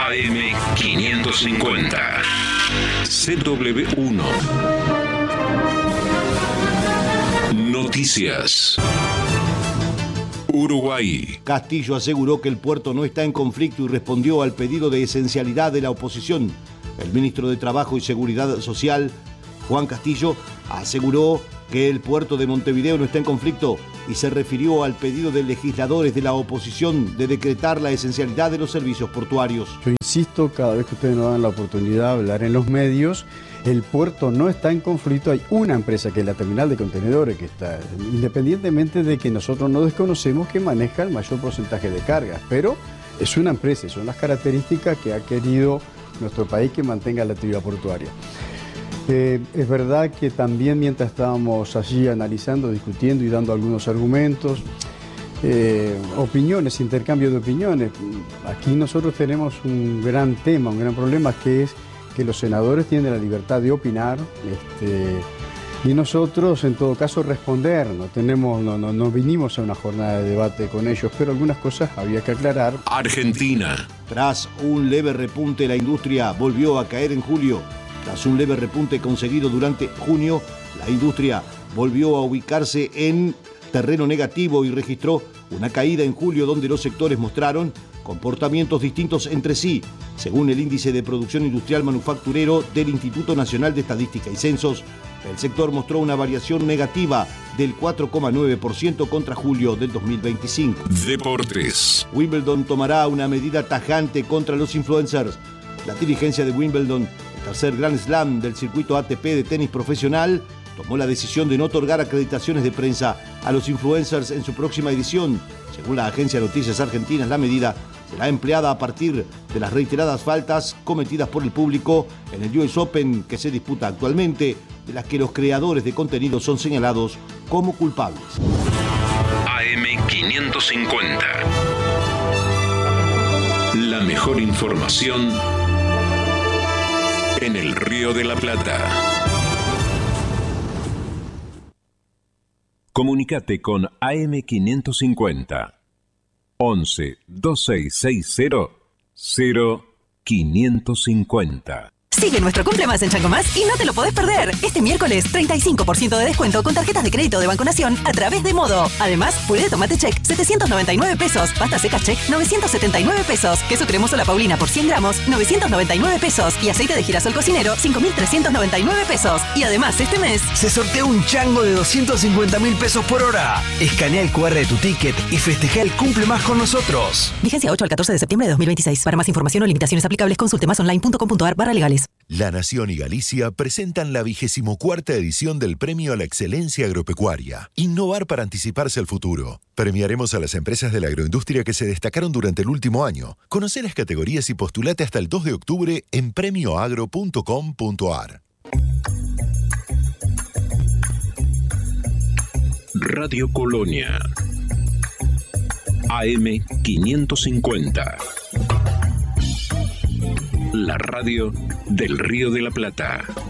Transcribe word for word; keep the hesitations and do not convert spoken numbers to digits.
A M quinientos cincuenta. C W uno. Noticias. Uruguay. Castillo aseguró que el puerto no está en conflicto y respondió al pedido de esencialidad de la oposición. El ministro de Trabajo y Seguridad Social, Juan Castillo, aseguró que el puerto de Montevideo no está en conflicto y se refirió al pedido de legisladores de la oposición de decretar la esencialidad de los servicios portuarios. Yo insisto, cada vez que ustedes nos dan la oportunidad de hablar en los medios, el puerto no está en conflicto. Hay una empresa que es la terminal de contenedores que está, independientemente de que nosotros no desconocemos, que maneja el mayor porcentaje de cargas, pero es una empresa, son las características que ha querido nuestro país que mantenga la actividad portuaria. Eh, es verdad que también mientras estábamos allí analizando, discutiendo y dando algunos argumentos, eh, opiniones, intercambio de opiniones, aquí nosotros tenemos un gran tema, un gran problema, que es que los senadores tienen la libertad de opinar, este, y nosotros en todo caso responder. No tenemos, no, no, no vinimos a una jornada de debate con ellos, pero algunas cosas había que aclarar. Argentina. Tras un leve repunte, la industria volvió a caer en julio. Tras un leve repunte conseguido durante junio, la industria volvió a ubicarse en terreno negativo y registró una caída en julio donde los sectores mostraron comportamientos distintos entre sí. Según el índice de producción industrial manufacturero del Instituto Nacional de Estadística y Censos, el sector mostró una variación negativa del cuatro coma nueve por ciento contra julio del dos mil veinticinco. Deportes. Wimbledon tomará una medida tajante contra los influencers. La dirigencia de Wimbledon, tercer Grand Slam del circuito A T P de tenis profesional, tomó la decisión de no otorgar acreditaciones de prensa a los influencers en su próxima edición. Según la agencia de Noticias Argentinas, la medida será empleada a partir de las reiteradas faltas cometidas por el público en el U S Open que se disputa actualmente, de las que los creadores de contenido son señalados como culpables. A M quinientos cincuenta. La mejor información en el Río de la Plata. Comunicate con A M quinientos cincuenta. once, veintiséis sesenta, cero quinientos cincuenta. Sigue nuestro Cumple Más en Chango Más y no te lo podés perder. Este miércoles, treinta y cinco por ciento de descuento con tarjetas de crédito de Banco Nación a través de Modo. Además, puré de tomate check, setecientos noventa y nueve pesos. Pasta seca check, novecientos setenta y nueve pesos. Queso cremoso La Paulina por cien gramos, novecientos noventa y nueve pesos. Y aceite de girasol cocinero, cinco mil trescientos noventa y nueve pesos. Y además, este mes se sortea un chango de doscientos cincuenta mil pesos por hora. Escanea el cu erre de tu ticket y festeja el Cumple Más con nosotros. Vigencia ocho al catorce de septiembre de dos mil veintiséis. Para más información o limitaciones aplicables, consulte más online punto com punto ar barra legales. La Nación y Galicia presentan la vigésimo cuarta edición del Premio a la Excelencia Agropecuaria. Innovar para anticiparse al futuro. Premiaremos a las empresas de la agroindustria que se destacaron durante el último año. Conoce las categorías y postulate hasta el dos de octubre en premio agro punto com punto ar. Radio Colonia. A M quinientos cincuenta. La radio del Río de la Plata.